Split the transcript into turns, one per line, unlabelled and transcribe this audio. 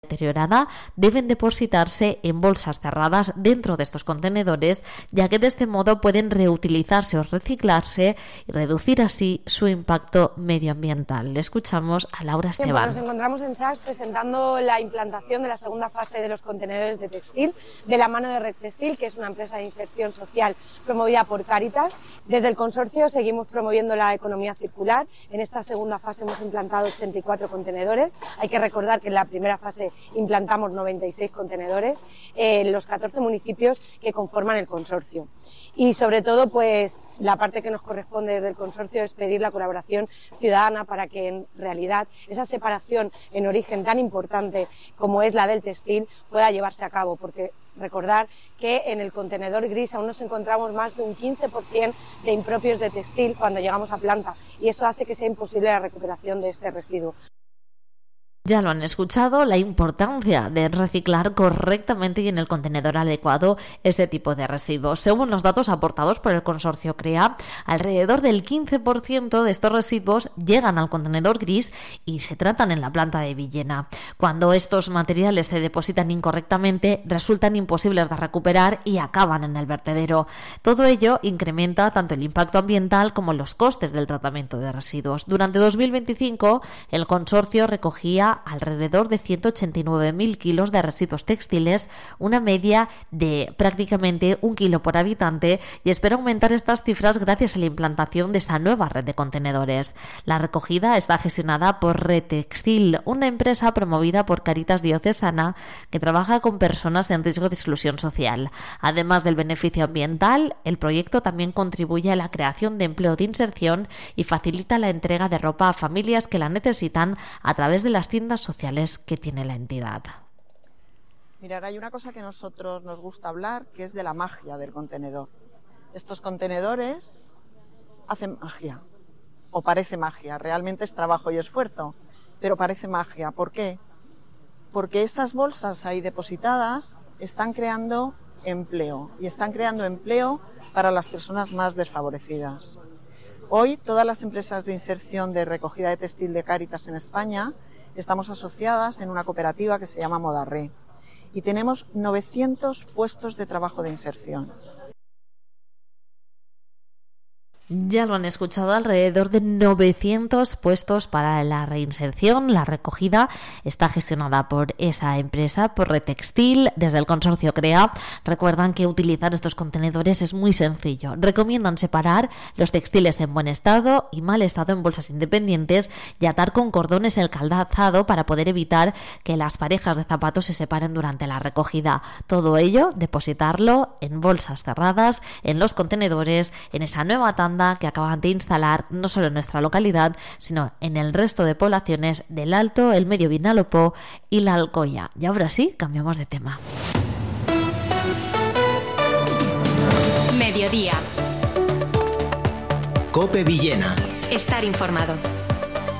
deteriorada deben depositarse en bolsas cerradas dentro de estos contenedores, ya que de este modo pueden reutilizarse o reciclarse y reducir así su impacto medioambiental. Le escuchamos a Laura Esteban.
Nos encontramos en Saks presentando la implantación de la segunda fase de los contenedores de textil de la mano de Red Textil, que es una empresa de inserción social promovida por Cáritas. Desde el consorcio seguimos promoviendo la economía circular. En esta segunda fase hemos implantado 84 contenedores. Hay que recordar que en la primera fase implantamos 96 contenedores en los 14 municipios que conforman el consorcio. Y sobre todo, pues la parte que nos corresponde desde el consorcio es pedir la colaboración ciudadana para que en realidad esa separación en origen tan importante como es la del textil pueda llevarse a cabo, porque recordar que en el contenedor gris aún nos encontramos más de un 15% de impropios de textil cuando llegamos a planta, y eso hace que sea imposible la recuperación de este residuo.
Ya lo han escuchado, la importancia de reciclar correctamente y en el contenedor adecuado este tipo de residuos. Según los datos aportados por el consorcio CREA, alrededor del 15% de estos residuos llegan al contenedor gris y se tratan en la planta de Villena. Cuando estos materiales se depositan incorrectamente, resultan imposibles de recuperar y acaban en el vertedero. Todo ello incrementa tanto el impacto ambiental como los costes del tratamiento de residuos. Durante 2025, el consorcio recogía alrededor de 189.000 kilos de residuos textiles, una media de prácticamente 1 kilo por habitante, y espera aumentar estas cifras gracias a la implantación de esta nueva red de contenedores. La recogida está gestionada por Red Textil, una empresa promovida por Cáritas Diocesana que trabaja con personas en riesgo de exclusión social. Además del beneficio ambiental, el proyecto también contribuye a la creación de empleo de inserción y facilita la entrega de ropa a familias que la necesitan a través de las tiendas sociales que tiene la entidad.
Mirad, hay una cosa que a nosotros nos gusta hablar, que es de la magia del contenedor. Estos contenedores hacen magia, o parece magia, realmente es trabajo y esfuerzo, pero parece magia. ¿Por qué? Porque esas bolsas ahí depositadas están creando empleo, y están creando empleo para las personas más desfavorecidas. Hoy, todas las empresas de inserción de recogida de textil de Cáritas en España estamos asociadas en una cooperativa que se llama Modarre y tenemos 900 puestos de trabajo de inserción.
Ya lo han escuchado, alrededor de 900 puestos para la reinserción. La recogida está gestionada por esa empresa, por Red Textil. Desde el consorcio CREA recuerdan que utilizar estos contenedores es muy sencillo. Recomiendan separar los textiles en buen estado y mal estado en bolsas independientes y atar con cordones el calzado para poder evitar que las parejas de zapatos se separen durante la recogida. Todo ello, depositarlo en bolsas cerradas, en los contenedores, en esa nueva tanda que acaban de instalar no solo en nuestra localidad, sino en el resto de poblaciones del Alto, el Medio Vinalopó y la Alcoya. Y ahora sí, cambiamos de tema.
Mediodía.
COPE Villena.
Estar informado.